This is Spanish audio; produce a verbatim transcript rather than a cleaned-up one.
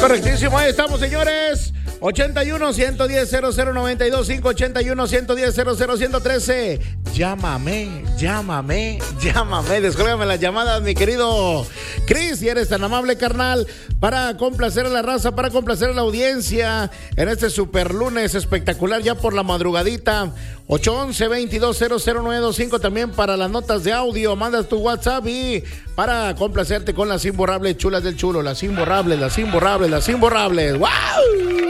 Correctísimo, ahí estamos, señores. ochenta y uno, ciento diez, cero cero noventa y dos, cinco ochenta y uno, ciento diez, cero cero, ciento trece. Llámame, llámame, llámame. Descólgame las llamadas, mi querido Chris, si eres tan amable, carnal, para complacer a la raza, para complacer a la audiencia en este super lunes espectacular ya por la madrugadita. ocho once, veintidós, cero cero nueve veinticinco también para las notas de audio. Mandas tu WhatsApp y para complacerte con las imborrables chulas del chulo. Las imborrables, las imborrables, las imborrables. ¡Wow!